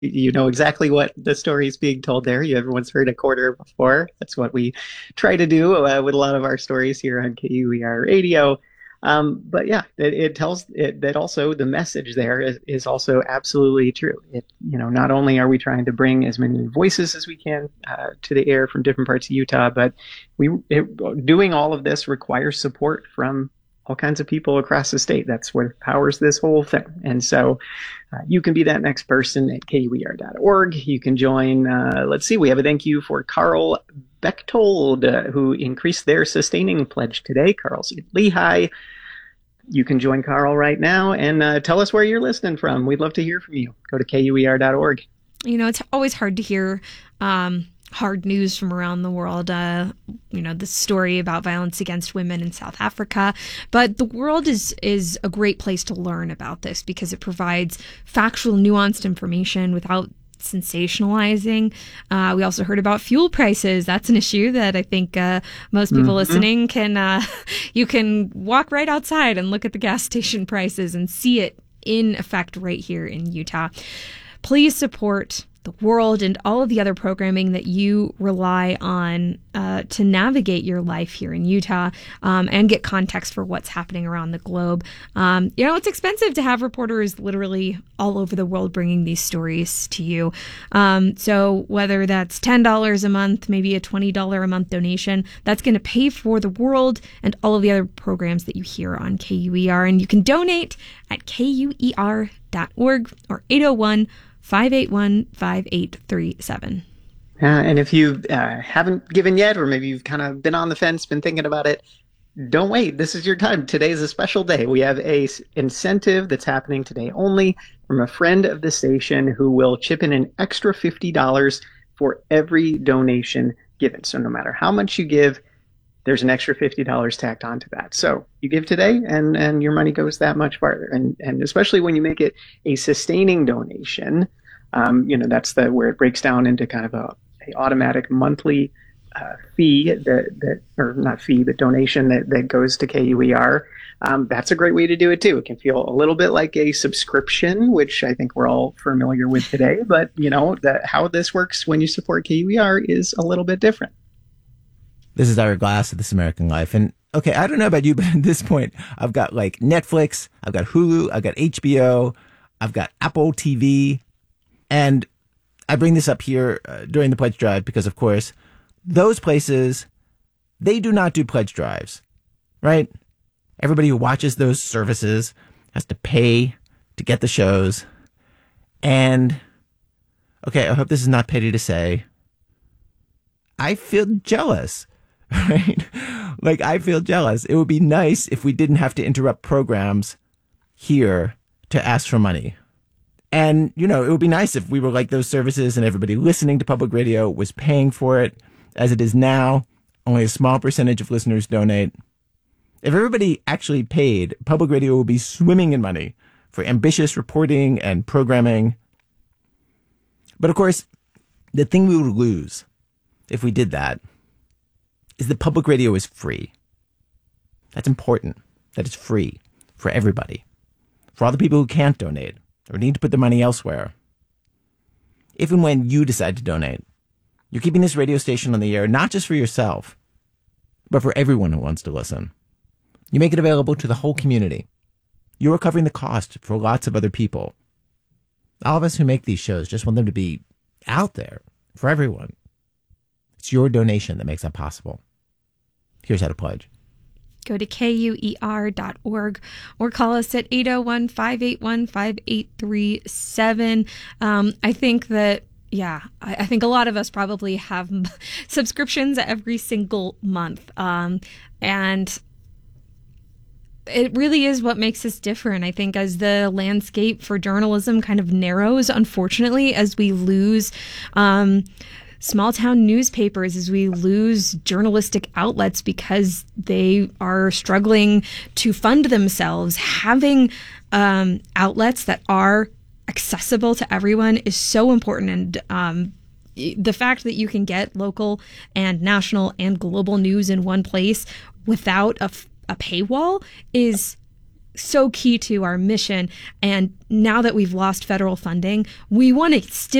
You know exactly what the story is being told there. You everyone's heard a quarter before. That's what we try to do with a lot of our stories here on KUER Radio. But yeah, it tells it that also the message there is also absolutely true. Not only are we trying to bring as many voices as we can to the air from different parts of Utah, but doing all of this requires support from all kinds of people across the state. That's what powers this whole thing. And so you can be that next person at KUER.org. You can join, let's see, we have a thank you for Carl Bechtold, who increased their sustaining pledge today. Carl's in Lehigh. You can join Carl right now and tell us where you're listening from. We'd love to hear from you. Go to KUER.org. It's always hard to hear hard news from around the world. The story about violence against women in South Africa. But the world is a great place to learn about this because it provides factual, nuanced information without sensationalizing. We also heard about fuel prices. That's an issue that I think most people listening you can walk right outside and look at the gas station prices and see it in effect right here in Utah. Please support the world and all of the other programming that you rely on to navigate your life here in Utah and get context for what's happening around the globe. It's expensive to have reporters literally all over the world bringing these stories to you. So whether that's $10 a month, maybe a $20 a month donation, that's going to pay for the world and all of the other programs that you hear on KUER. And you can donate at KUER.org or 801-581-5837. And if you haven't given yet, or maybe you've kind of been on the fence, been thinking about it, don't wait. This is your time. Today is a special day. We have a incentive that's happening today only from a friend of the station who will chip in an extra $50 for every donation given. So no matter how much you give, there's an extra $50 tacked onto that. So you give today and your money goes that much farther. And especially when you make it a sustaining donation, that's where it breaks down into kind of a automatic monthly fee or not fee, but donation that goes to KUER. That's a great way to do it too. It can feel a little bit like a subscription, which I think we're all familiar with today. But how this works when you support KUER is a little bit different. This is Ira Glass of This American Life. And okay, I don't know about you, but at this point, I've got like Netflix, I've got Hulu, I've got HBO, I've got Apple TV. And I bring this up here during the pledge drive because, of course, those places, they do not do pledge drives, right? Everybody who watches those services has to pay to get the shows. And, okay, I hope this is not petty to say, I feel jealous. Right? Like, I feel jealous. It would be nice if we didn't have to interrupt programs here to ask for money. And, it would be nice if we were like those services and everybody listening to public radio was paying for it. As it is now, only a small percentage of listeners donate. If everybody actually paid, public radio would be swimming in money for ambitious reporting and programming. But of course, the thing we would lose if we did that is that public radio is free. That's important, that it's free for everybody, for all the people who can't donate or need to put their money elsewhere. If and when you decide to donate, you're keeping this radio station on the air, not just for yourself, but for everyone who wants to listen. You make it available to the whole community. You're covering the cost for lots of other people. All of us who make these shows just want them to be out there for everyone. It's your donation that makes that possible. Here's how to pledge. Go to KUER.org or call us at 801-581-5837. I think that, I think a lot of us probably have subscriptions every single month. And it really is what makes us different. I think as the landscape for journalism kind of narrows, unfortunately, as we lose small town newspapers, as we lose journalistic outlets because they are struggling to fund themselves, having outlets that are accessible to everyone is so important. And the fact that you can get local and national and global news in one place without a paywall is so key to our mission. And now that we've lost federal funding, we want to still